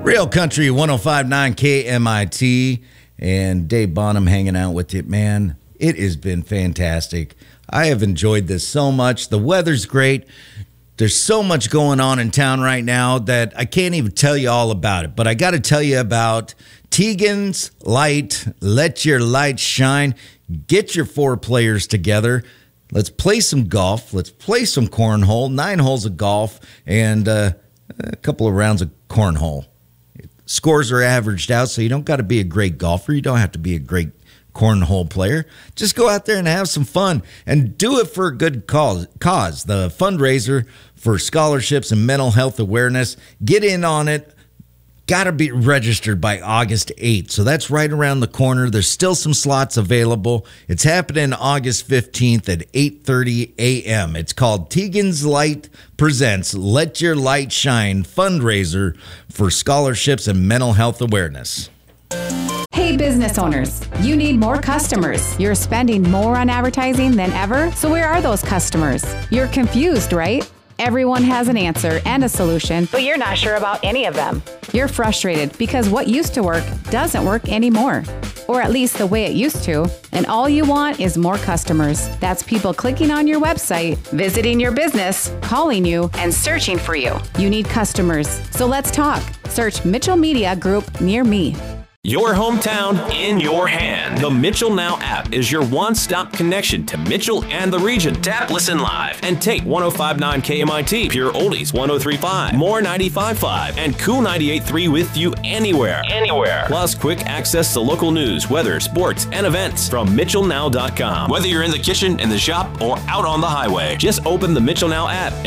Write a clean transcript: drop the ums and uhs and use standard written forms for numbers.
Real Country 105.9 KMIT and Dave Bonham hanging out with you. Man, it has been fantastic. I have enjoyed this so much. The weather's great. There's so much going on in town right now that I can't even tell you all about it. But I got to tell you about Teagan's Light. Let your light shine. Get your 4 players together. Let's play some golf. Let's play some cornhole. 9 holes of golf and a couple of rounds of cornhole. Scores are averaged out, so you don't got to be a great golfer. You don't have to be a great cornhole player. Just go out there and have some fun and do it for a good cause. The fundraiser for scholarships and mental health awareness. Get in on it. Got to be registered by August 8th. So that's right around the corner. There's still some slots available. It's happening August 15th at 8:30 a.m. It's called Teagan's Light Presents Let Your Light Shine fundraiser for scholarships and mental health awareness. Hey business owners, you need more customers. You're spending more on advertising than ever, so where are those customers? You're confused, right? Everyone has an answer and a solution, but you're not sure about any of them. You're frustrated because what used to work doesn't work anymore, or at least the way it used to, and all you want is more customers. That's people clicking on your website, visiting your business, calling you, and searching for you. You need customers, so let's talk. Search Mitchell Media Group near me. Your hometown in your hand. The Mitchell Now app is your one-stop connection to Mitchell and the region. Tap Listen Live and take 105.9 KMIT, Pure Oldies 103.5, More 95.5, and Cool 98.3 with you anywhere. Plus quick access to local news, weather, sports, and events from MitchellNow.com. Whether you're in the kitchen, in the shop, or out on the highway, just open the Mitchell Now app